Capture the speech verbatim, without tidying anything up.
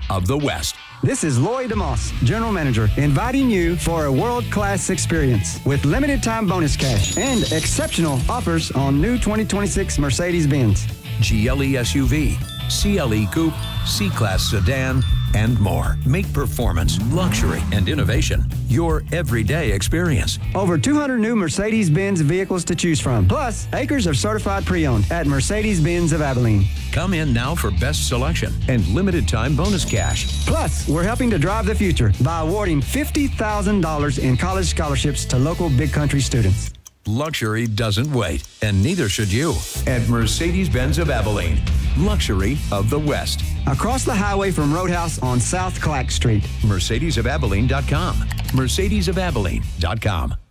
of the West. This is Lloyd DeMoss, General Manager, inviting you for a world-class experience with limited-time bonus cash and exceptional offers on new twenty twenty-six Mercedes-Benz. G L E S U V, C L E Coupe, C-Class Sedan, and more. Make performance, luxury, and innovation your everyday experience. Over two hundred new Mercedes-Benz vehicles to choose from, plus acres of certified pre-owned at Mercedes-Benz of Abilene. Come in now for best selection and limited time bonus cash. Plus, we're helping to drive the future by awarding fifty thousand dollars in college scholarships to local Big Country students. Luxury doesn't wait, and neither should you. At Mercedes-Benz of Abilene, luxury of the West. Across the highway from Roadhouse on South Clack Street. Mercedes of Abilene dot com. Mercedes of Abilene dot com.